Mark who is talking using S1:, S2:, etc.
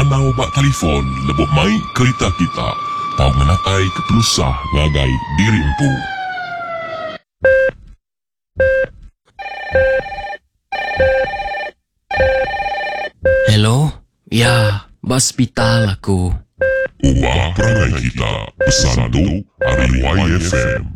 S1: Tanaw ba telefon, leboh mai kereta kita. Tau ngenakay kepelusah ngagai diri empu.
S2: Hello? Ya, hospital aku.
S1: Ubah perangai kita. Pesan tu hari YFM.